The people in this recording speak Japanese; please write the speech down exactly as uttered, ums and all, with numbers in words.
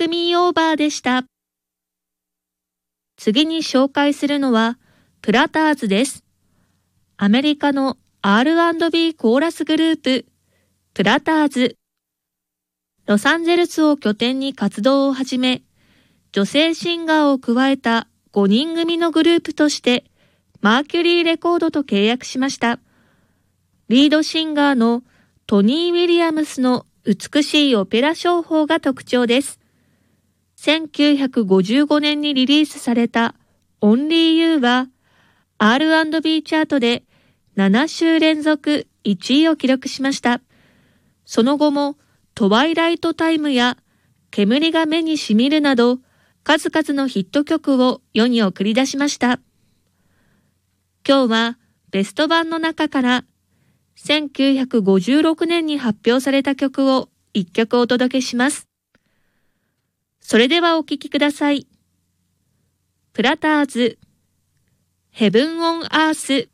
Take Me Over でした。次に紹介するのはプラターズです。アメリカの アールアンドビー コーラスグループプラターズ。ロサンゼルスを拠点に活動を始め、女性シンガーを加えたごにん組のグループとしてマーキュリーレコードと契約しました。リードシンガーのトニー・ウィリアムスの美しいオペラ唱法が特徴です。せんきゅうひゃくごじゅうごねんにリリースされた Only You は アールアンドビー チャートでなな週連続いちいを記録しました。その後もトワイライトタイムや煙が目にしみるなど数々のヒット曲を世に送り出しました。今日はベスト版の中からせんきゅうひゃくごじゅうろくねんに発表された曲をいっきょくお届けします。それではお聴きください。プラターズ、Heaven on Earth。